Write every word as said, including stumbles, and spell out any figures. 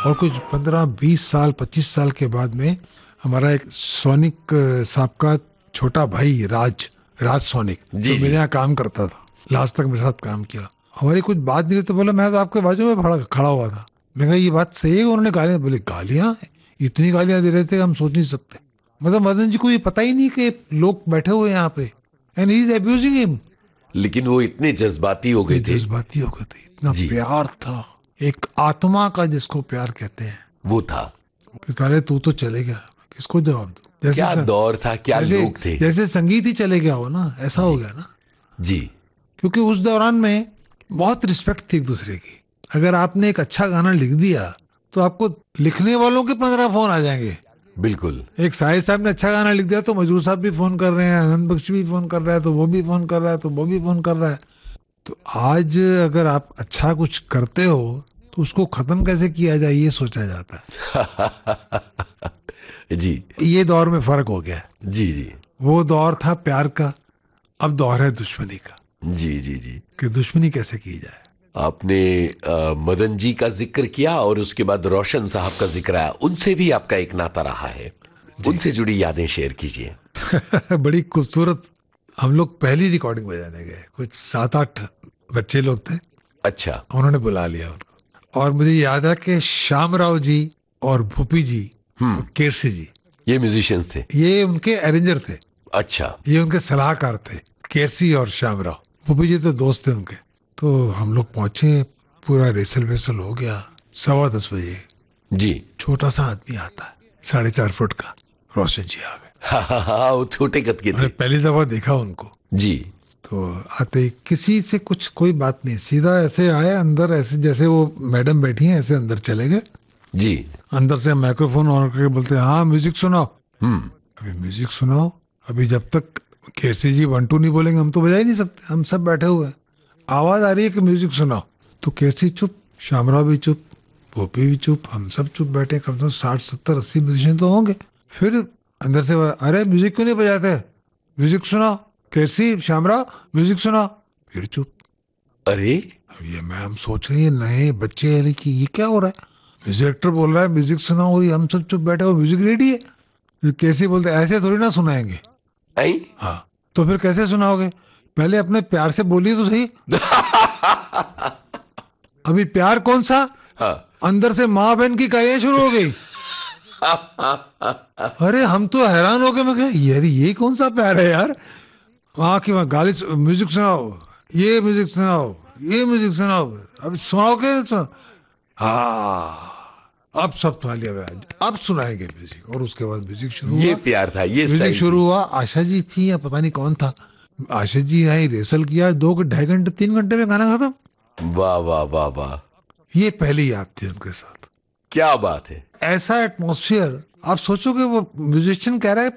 और कुछ पंद्रह बीस साल पच्चीस साल के बाद में हमारा एक सोनिक अ, साहब का छोटा भाई राज राज सोनिक जी जो जी। मेरे यहाँ काम करता था, लास्ट तक मेरे साथ काम किया। हमारी कुछ बात नहीं हुई तो बोला मैं तो आपके बाजू में खड़ा खड़ा हुआ था। मैं कहा ये बात सही है? उन्होंने गालियाँ बोले, गालियाँ? इतनी गालियाँ दे रहे थे कि हम सोच नहीं सकते। मतलब मदन जी को ये पता ही नहीं कि लोग बैठे हुए हैं यहाँ पे, and he is abusing him. लेकिन वो इतने जज्बाती हो ये गए थे। जज्बाती हो गए थे, इतना जी। प्यार था, एक आत्मा का जिसको प्यार कहते हैं। वो था। कि साले तू तो चले गया, किसको जवाब दो? जैसे क्या स- दौर था, क्या जैसे लोग थे। जैसे संगीत ही चले गया हो ना, ऐसा हो जी गया ना। जी। क्योंकि उस दौरान में बहुत रिस्पेक्ट थी एक दूसरे की। अगर आपने एक अच्छा गाना लिख दिया तो आपको लिखने वालों के पंद्रह फोन आ जाएंगे। बिल्कुल। एक साहिर साहब ने अच्छा गाना लिख दिया तो मजरूर साहब भी फोन कर रहे हैं, आनंद बख्श भी फोन कर रहा है, तो वो भी फोन कर रहा है, तो वो भी फोन कर रहा है। तो आज अगर आप अच्छा कुछ करते हो तो उसको खत्म कैसे किया जाए ये सोचा जाता जी है। ये दौर में फर्क हो गया है। जी जी। वो दौर था प्यार का, अब दौर है दुश्मनी का, जी जी जी। कि दुश्मनी कैसे की जाए। आपने अ, मदन जी का जिक्र किया और उसके बाद रोशन साहब का जिक्र आया, उनसे भी आपका एक नाता रहा है। जी। उनसे जुड़ी यादें शेयर कीजिए। बड़ी खूबसूरत। हम लोग पहली रिकॉर्डिंग बजाने गए, कुछ सात आठ बच्चे लोग थे, अच्छा। उन्होंने बुला लिया उनको। और मुझे याद है कि श्याम राव जी और भूपी जी और हम्म। केरसी जी, ये म्यूजिशियंस थे। ये उनके अरेंजर थे, अच्छा। ये उनके सलाहकार थे, केरसी और श्याम राव। भूपी जी तो दोस्त थे उनके। तो हम लोग पहुंचे, पूरा रेसल वेसल हो गया। सवा दस बजे जी। छोटा सा आदमी आता है, साढ़े चार फुट का, रोशन जी आ गए। हाँ हाँ हाँ, वो छोटे कद के मैंने थे। पहली दफा देखा उनको। जी तो आते ही किसी से कुछ कोई बात नहीं, सीधा ऐसे आए अंदर, ऐसे जैसे वो मैडम बैठी हैं ऐसे अंदर चले गए। जी। अंदर से माइक्रोफोन ऑन करके बोलते हैं, हाँ म्यूजिक सुनाओ। हम्म। अभी म्यूजिक सुनाओ, अभी जब तक केरसी जी वन टू नहीं बोलेंगे हम तो बजा ही नहीं सकते, हम सब बैठे हुए हैं। आवाज आ रही है कि म्यूजिक सुनाओ, तो केरसी चुप, श्यामराव भी चुप, भोपी भी चुप, हम सब चुप बैठे। कम से कम साठ सत्तर अस्सी म्यूजिशियन तो होंगे। फिर अंदर से अरे म्यूजिक क्यों नहीं बजाते, म्यूजिक सुनाओ, केरसी श्यामराव म्यूजिक सुनाओ। फिर चुप। अरे। अब ये मैं हम सोच रहे हैं नए बच्चे हैं कि ये क्या हो रहा है। म्यूजिक डायरेक्टर बोल रहा है म्यूजिक सुनाओ और ये हम सब चुप बैठे हो, म्यूजिक रेडी है। फिर कैसे बोलते ऐसे थोड़ी ना सुनाएंगे। आई। हाँ, तो फिर कैसे सुनाओगे? पहले अपने प्यार से बोलिए तो सही। अभी प्यार कौन सा, हाँ। अंदर से माँ बहन की कहानियां शुरू हो गई। अरे हम तो हैरान हो गए। मैं कहा यार ये कौन सा प्यार है यार, वहां की वहां गाली, म्यूजिक सुनाओ, ये म्यूजिक सुनाओ, ये म्यूजिक सुनाओ, अब सुनाओ क्या नहीं सुनाओ। हाँ, अब सब थालियां बजा, अब सुनाएंगे म्यूजिक। और उसके बाद म्यूजिक शुरू ये हुआ। प्यार था, ये म्यूजिक स्टाइल शुरू थी। हुआ, आशा जी थी या पता नहीं कौन था। आशा जी आई, रेसल किया, दो ढाई घंटे तीन घंटे में गाना खत्म। वाह वाह वाह वाह। ये पहली याद थी उनके साथ। क्या बात है। ऐसा एटमॉस्फेयर, आप सोचो कि वो म्यूजिशियन कह रहा है